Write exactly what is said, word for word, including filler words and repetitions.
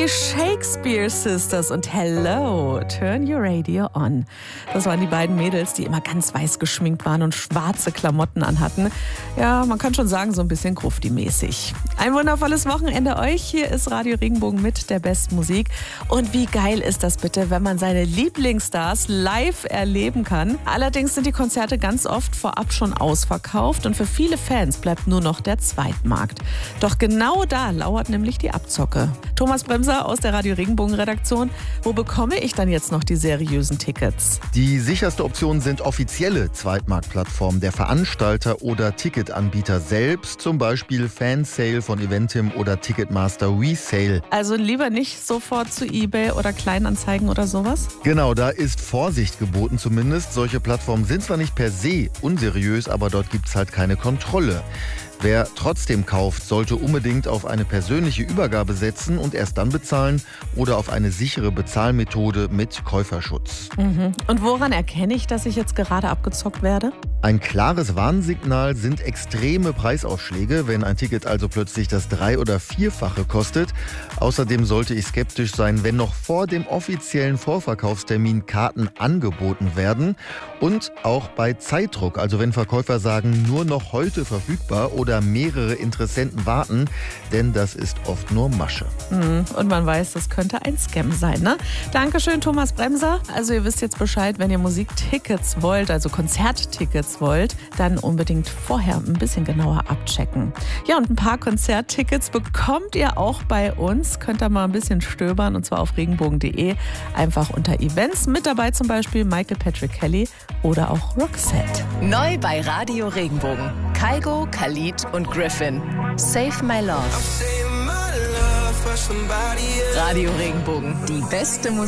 Shakespeare Sisters und Hello, Turn Your Radio On. Das waren die beiden Mädels, die immer ganz weiß geschminkt waren und schwarze Klamotten anhatten. Ja, man kann schon sagen, so ein bisschen Grufti-mäßig. Ein wundervolles Wochenende euch. Hier ist Radio Regenbogen mit der besten Musik. Und wie geil ist das bitte, wenn man seine Lieblingsstars live erleben kann. Allerdings sind die Konzerte ganz oft vorab schon ausverkauft und für viele Fans bleibt nur noch der Zweitmarkt. Doch genau da lauert nämlich die Abzocke. Thomas Bremser aus der Radio Regenbogen Redaktion. Wo bekomme ich dann jetzt noch die seriösen Tickets? Die sicherste Option sind offizielle Zweitmarktplattformen der Veranstalter oder Ticketanbieter selbst, zum Beispiel Fansale von Eventim oder Ticketmaster Resale. Also lieber nicht sofort zu eBay oder Kleinanzeigen oder sowas? Genau, da ist Vorsicht geboten zumindest. Solche Plattformen sind zwar nicht per se unseriös, aber dort gibt es halt keine Kontrolle. Wer trotzdem kauft, sollte unbedingt auf eine persönliche Übergabe setzen und erst dann bezahlen oder auf eine sichere Bezahlmethode mit Käuferschutz. Mhm. Und woran erkenne ich, dass ich jetzt gerade abgezockt werde? Ein klares Warnsignal sind extreme Preisaufschläge, wenn ein Ticket also plötzlich das Drei- oder Vierfache kostet. Außerdem sollte ich skeptisch sein, wenn noch vor dem offiziellen Vorverkaufstermin Karten angeboten werden. Und auch bei Zeitdruck, also wenn Verkäufer sagen, nur noch heute verfügbar oder mehrere Interessenten warten, denn das ist oft nur Masche. Mhm. Und man weiß, das könnte ein Scam sein, ne? Dankeschön, Thomas Bremser. Also ihr wisst jetzt Bescheid, wenn ihr Musiktickets wollt, also Konzerttickets wollt, dann unbedingt vorher ein bisschen genauer abchecken. Ja, und ein paar Konzerttickets bekommt ihr auch bei uns. Könnt ihr mal ein bisschen stöbern, und zwar auf regenbogen punkt de. Einfach unter Events. Mit dabei zum Beispiel Michael Patrick Kelly oder auch Roxette. Neu bei Radio Regenbogen. Kygo, Khalid und Griffin. Save My Love. Radio Regenbogen. Die beste Musik.